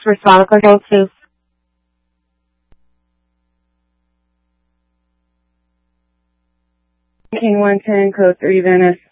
for Swallow Control 2. King 110, code 3 Venice.